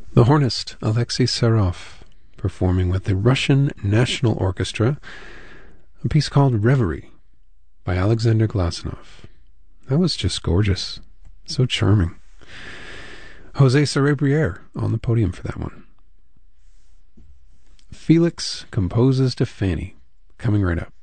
The hornist Alexei Serov performing with the Russian National Orchestra a piece called Reverie by Alexander Glasunov. That was just gorgeous. So charming. Jose Cerebriere on the podium for that one. Felix composes to Fanny, coming right up.